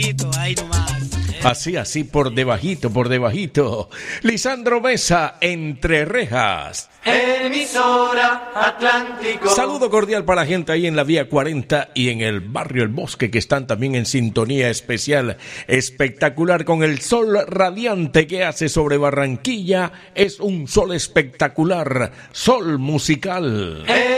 debajito, ahí nomás. Así, por debajito. Lisandro Mesa, Entre Rejas. Emisora Atlántico. Saludo cordial para la gente ahí en la vía 40 y en el barrio El Bosque, que están también en sintonía especial, espectacular, con el sol radiante que hace sobre Barranquilla. Es un sol espectacular, sol musical.